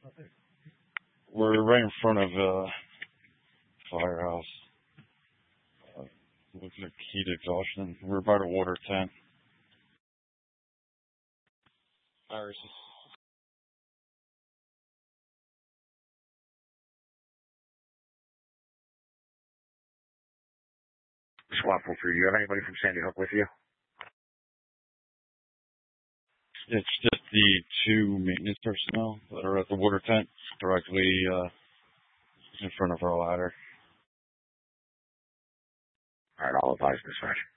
We're right in front of firehouse. Looks like heat exhaustion. We're by the water tent. Iris. SWAT 4, do you have anybody from Sandy Hook with you? It's just the two maintenance personnel that are at the water tent directly in front of our ladder. All right, I'll advise dispatch.